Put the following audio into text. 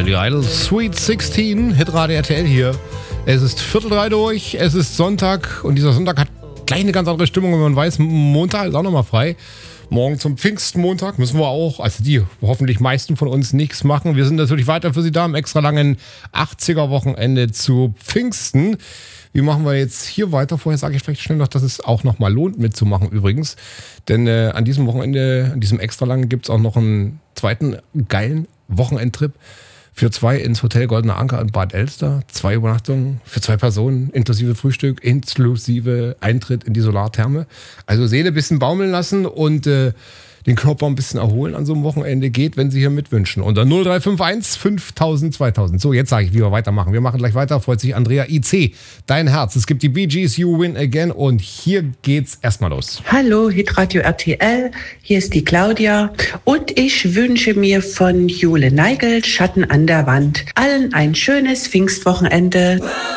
Billy Idol, Sweet 16, Hitradio RTL hier. Es ist 2:45 durch, es ist Sonntag und dieser Sonntag hat gleich eine ganz andere Stimmung, wenn man weiß, Montag ist auch nochmal frei. Morgen zum Pfingstmontag müssen wir auch, also die hoffentlich meisten von uns, nichts machen. Wir sind natürlich weiter für Sie da am extra langen 80er-Wochenende zu Pfingsten. Wie machen wir jetzt hier weiter? Vorher sage ich vielleicht schnell noch, dass es auch nochmal lohnt mitzumachen übrigens. Denn an diesem Wochenende, an diesem extra langen, gibt es auch noch einen zweiten geilen Wochenendtrip für 2 ins Hotel Goldener Anker in Bad Elster. 2 Übernachtungen für 2 Personen, inklusive Frühstück, inklusive Eintritt in die Solartherme. Also Seele ein bisschen baumeln lassen und den Körper ein bisschen erholen an so einem Wochenende geht, wenn Sie hier mitwünschen. Unter 0351 5000 2000. So, jetzt sage ich, wie wir weitermachen. Wir machen gleich weiter, freut sich Andrea IC. Dein Herz. Es gibt die Bee Gees, You Win Again und hier geht's erstmal los. Hallo, Hitradio RTL, hier ist die Claudia und ich wünsche mir von Jule Neigel, Schatten an der Wand, allen ein schönes Pfingstwochenende.